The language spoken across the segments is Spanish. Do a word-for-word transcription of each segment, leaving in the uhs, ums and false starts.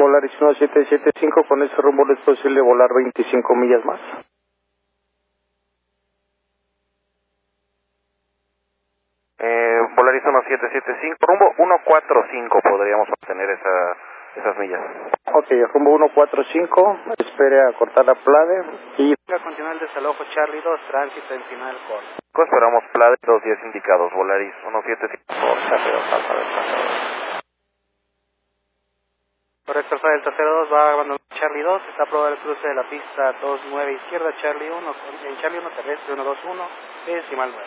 Volaris uno siete siete cinco, con ese rumbo es posible volar veinticinco millas más. Eh, Volaris uno siete siete cinco, rumbo uno cuatro cinco, podríamos obtener esa, esas millas. Ok, rumbo uno cuatro cinco, espere a cortar la plade y... Continúa el desalojo Charlie dos, tránsito en final con... Esperamos plade dos diez indicados, Volaris uno siete cinco. Correcto, Alfa Delta cero dos, va a abandonar Charlie dos, está aprobado el cruce de la pista dos nueve izquierda, Charlie uno, en Charlie uno terrestre uno dos uno, decimal nueve.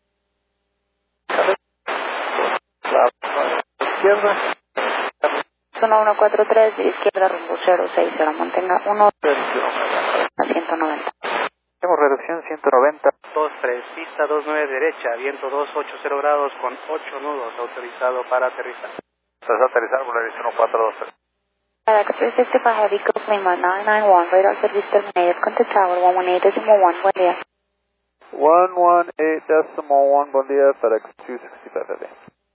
Izquierda. Zona uno cuatro tres, de izquierda rumbo cero seis cero, mantenga uno a ciento noventa. Tenemos reducción ciento noventa. dos tres, pista dos nueve derecha, viento dos ochenta grados con ocho nudos, autorizado para aterrizar. Tras aterrizar, Volaris uno cuatro dos tres. X three sixty-five Heavy Coast Lima nine nine one, radar service terminated, contact tower one one eight decimal one, buen día. one one eight decimal one, buen día, FedEx two sixty-five Heavy.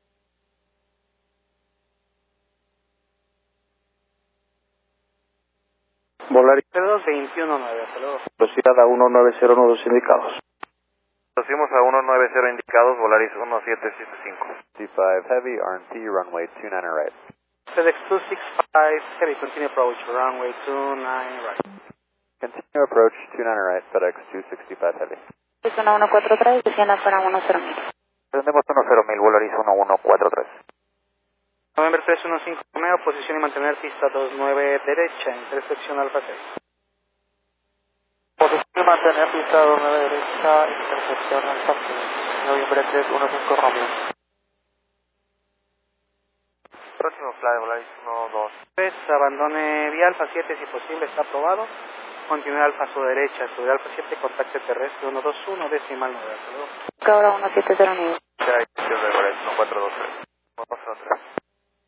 Volaris cero dos veintiuno nueve, hasta luego. velocidad a uno nueve cero uno dos indicados. Proceedimos a uno nueve cero indicados, Volaris uno siete siete cinco. sixty-five Heavy, R and T, runway two nine right. FedEx two sixty-five Heavy, continue approach, runway two nine right. Continue approach two nine right, FedEx two sixty-five Heavy. Zona uno cuatro tres, descienda para uno cero mil. Descendemos uno cero mil, Volaris uno uno cuatro tres. November tres uno cinco Romeo, posición y mantener pista dos nueve derecha, intersección Alfa seis. Posición y mantener pista dos nueve derecha, intersección Alfa seis. Noviembre tres uno cinco Romeo. Próximo fly, Volaris uno dos. tres, abandone vía Alfa siete si posible, está aprobado. Continúe Alfa a su derecha, sobre Alfa siete, contacte terrestre uno dos uno, decimal nueve, hasta luego. Ahora uno siete cero nueve. Ya, izquierda, Volaris uno cuatro dos tres.